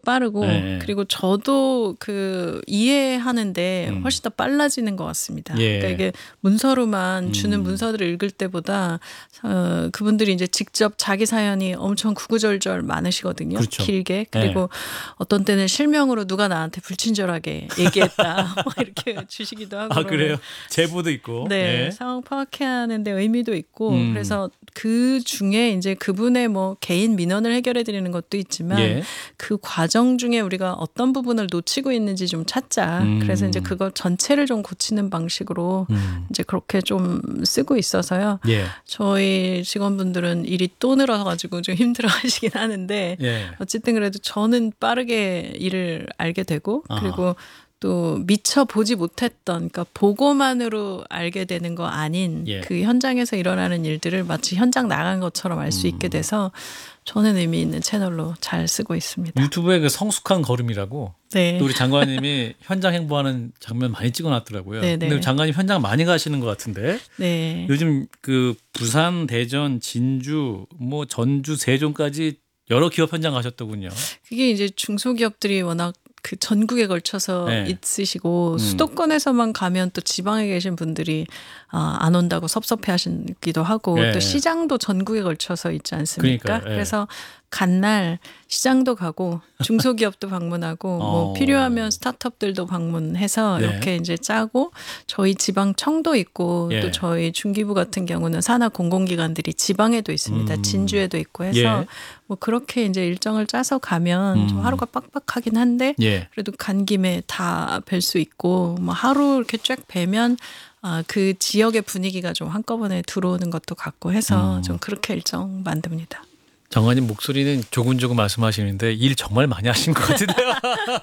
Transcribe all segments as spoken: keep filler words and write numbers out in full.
빠르고 예. 그리고 저도 그 이해하는데 음. 훨씬 더 빨라지는 것 같습니다. 예. 그러니까 이게 문서로만 주는 음. 문서들을 읽을 때보다 어, 그분들이 이제 직접 자기 사연이 엄청 구구절절 많으시거든요. 그렇죠. 길게. 그리고 예. 어떤 때는 실명으로 누가 나한테 불친절하게 얘기했다 뭐 이렇게 주시기도 하고. 아 그래요? 제보도 있고. 네, 예. 상황 파악해야 하는데 의미도 있고 음. 그래서 그 중에 이제 그분의 뭐 개인 민원을 해결해 드리는 것도 있지만 예. 그 과정 중에 우리가 어떤 부분을 놓치고 있는지 좀 찾자. 음. 그래서 이제 그거 전체를 좀 고치는 방식으로 음. 이제 그렇게 좀 쓰고 있어서요. 예. 저희 직원분들은 일이 또 늘어가지고 좀 힘들어하시긴 하는데 예. 어쨌든 그래도 저는 빠르게 일을 알게 되고 아하. 그리고 또 미처 보지 못했던 그러니까 보고만으로 알게 되는 거 아닌 예. 그 현장에서 일어나는 일들을 마치 현장 나간 것처럼 알 수 있게 돼서 저는 의미 있는 채널로 잘 쓰고 있습니다. 유튜브에 그 성숙한 걸음이라고 네. 또 우리 장관님이 현장 행보하는 장면 많이 찍어놨더라고요. 네네. 근데 장관님 현장 많이 가시는 것 같은데 네. 요즘 그 부산, 대전, 진주, 뭐 전주, 세종까지 여러 기업 현장 가셨더군요. 그게 이제 중소기업들이 워낙 그 전국에 걸쳐서 네. 있으시고 음. 수도권에서만 가면 또 지방에 계신 분들이 아, 안 온다고 섭섭해 하시기도 하고 네. 또 시장도 전국에 걸쳐서 있지 않습니까? 그러니까요. 네. 그래서 간날 시장도 가고 중소기업도 방문하고 어. 뭐 필요하면 스타트업들도 방문해서 네. 이렇게 이제 짜고 저희 지방청도 있고 예. 또 저희 중기부 같은 경우는 산하 공공기관들이 지방에도 있습니다. 음. 진주에도 있고 해서 예. 뭐 그렇게 이제 일정을 짜서 가면 좀 음. 하루가 빡빡하긴 한데 예. 그래도 간 김에 다 뵐 수 있고 뭐 하루 이렇게 쫙 뵈면 아, 그 지역의 분위기가 좀 한꺼번에 들어오는 것도 같고 해서 음. 좀 그렇게 일정 만듭니다. 장관님 목소리는 조근조근 말씀하시는데 일 정말 많이 하신 것 같은데요.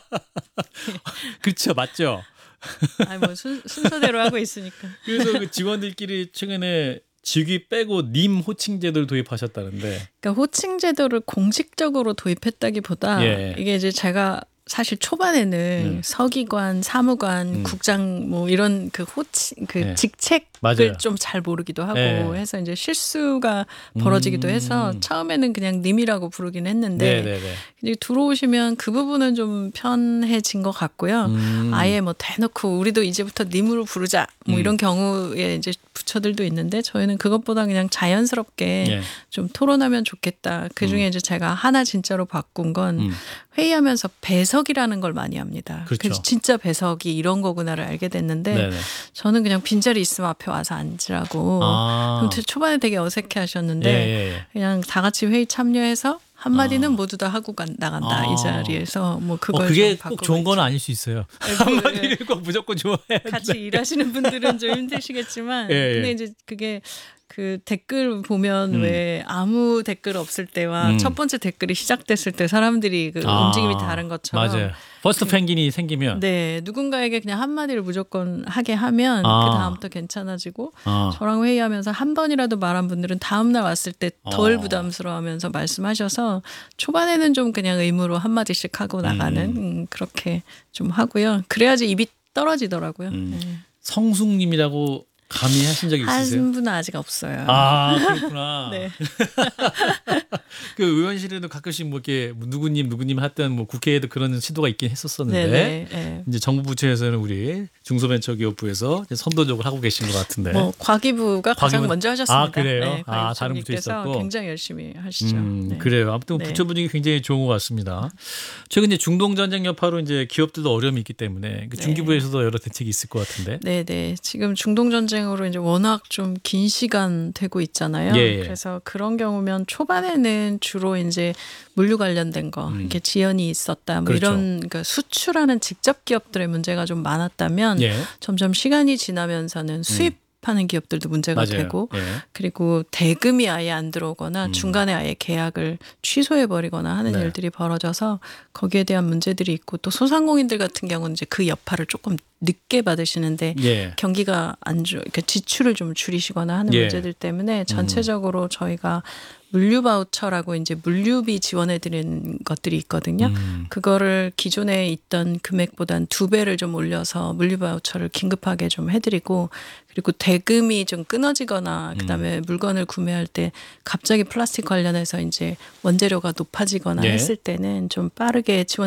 그렇죠, 맞죠? 아니 뭐 순, 순서대로 하고 있으니까. 그래서 그 직원들끼리 최근에 직위 빼고 님 호칭 제도를 도입하셨다는데. 그러니까 호칭 제도를 공식적으로 도입했다기보다 예. 이게 이제 제가 사실 초반에는 음. 서기관, 사무관, 음. 국장 뭐 이런 그 호칭 그 예. 직책을 맞아요. 좀 잘 모르기도 하고 예. 해서 이제 실수가 벌어지기도 음. 해서 처음에는 그냥 님이라고 부르긴 했는데 네네네. 이제 들어오시면 그 부분은 좀 편해진 것 같고요. 음. 아예 뭐 대놓고 우리도 이제부터 님으로 부르자 뭐 음. 이런 경우에 이제 부처들도 있는데 저희는 그것보다 그냥 자연스럽게 예. 좀 토론하면 좋겠다. 그 중에 음. 이제 제가 하나 진짜로 바꾼 건 음. 회의하면서 배석이라는 걸 많이 합니다. 그렇죠. 그래서 진짜 배석이 이런 거구나를 알게 됐는데 네네. 저는 그냥 빈자리 있으면 앞에 와서 앉으라고. 아. 그럼 초반에 되게 어색해 하셨는데 예, 예, 예. 그냥 다 같이 회의 참여해서 한마디는 아. 모두 다 하고 간, 나간다. 아. 이 자리에서 뭐 그걸 어, 그게 좀 꼭 바꾸고 좋은 건 있죠. 아닐 수 있어요. 네, 뭐, 한마디를 꼭 무조건 좋아해. 같이 일하시는 분들은 좀 힘드시겠지만 예, 예. 근데 이제 그게 그 댓글 보면 음. 왜 아무 댓글 없을 때와 음. 첫 번째 댓글이 시작됐을 때 사람들이 그 아. 움직임이 다른 것처럼 맞아요. 퍼스트 펭귄이 생기면. 네 누군가에게 그냥 한마디를 무조건 하게 하면 아. 그 다음부터 괜찮아지고 아. 저랑 회의하면서 한 번이라도 말한 분들은 다음날 왔을 때 덜 어. 부담스러워하면서 말씀하셔서 초반에는 좀 그냥 의무로 한마디씩 하고 나가는 음. 음, 그렇게 좀 하고요. 그래야지 입이 떨어지더라고요. 음. 네. 성숙님이라고 감히 하신 적이 있으세요? 한 분은 아직 없어요. 아 그렇구나. 네. 그 의원실에도 가끔씩 뭐 이렇게 누구님 누구님 했던 뭐 국회에도 그런 시도가 있긴 했었었는데 네네. 네. 이제 정부 부처에서는 우리 중소벤처기업부에서 이제 선도적으로 하고 계신 것 같은데. 뭐 과기부가 가장 과기부- 먼저 하셨습니다. 아, 그래요? 네, 아, 다른 부처 과기부총리께서 있었고. 굉장히 열심히 하시죠. 음, 네. 그래요. 아무튼 네. 부처 분위기 굉장히 좋은 것 같습니다. 최근 이제 중동 전쟁 여파로 이제 기업들도 어려움이 있기 때문에 그 네. 중기부에서도 여러 대책이 있을 것 같은데. 네네. 지금 중동 전쟁으로 이제 워낙 좀 긴 시간 되고 있잖아요. 예, 예. 그래서 그런 경우면 초반에는 주로 이제 물류 관련된 거, 음. 이렇게 지연이 있었다, 뭐 그렇죠. 이런 그러니까 수출하는 직접 기업들의 문제가 좀 많았다면 예. 점점 시간이 지나면서는 수입 하는 기업들도 문제가 맞아요. 되고 예. 그리고 대금이 아예 안 들어오거나 음. 중간에 아예 계약을 취소해 버리거나 하는 네. 일들이 벌어져서 거기에 대한 문제들이 있고 또 소상공인들 같은 경우는 이제 그 여파를 조금 늦게 받으시는데 예. 경기가 안 좋, 그러니까 지출을 좀 줄이시거나 하는 예. 문제들 때문에 전체적으로 저희가 물류 바우처라고 이제 물류비 지원해 드리는 것들이 있거든요. 음. 그거를 기존에 있던 금액보단 두 배를 좀 올려서 물류 바우처를 긴급하게 좀 해드리고 그리고 대금이 좀 끊어지거나 그다음에 물건을 구매할 때 갑자기 플라스틱 관련해서 이제 원재료가 높아지거나 예. 했을 때는 좀 빠르게 지원